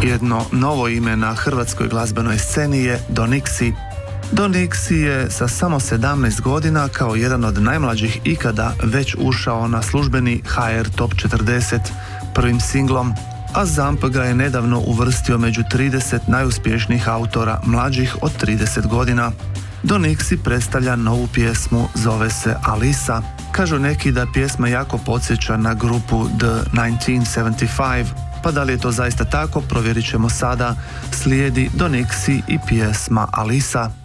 Jedno novo ime na hrvatskoj glazbenoj sceni je Don Nixie. Don Nixie je sa samo 17 godina kao jedan od najmlađih ikada već ušao na službeni HR Top 40 prvim singlom, a ZAMP ga je nedavno uvrstio među 30 najuspješnijih autora mlađih od 30 godina. Don Nixie predstavlja novu pjesmu, zove se Alisa. Kažu neki da pjesma jako podsjeća na grupu The 1975, pa da li je to zaista tako, provjerit ćemo sada. Slijedi Don Nixie i pjesma Alisa.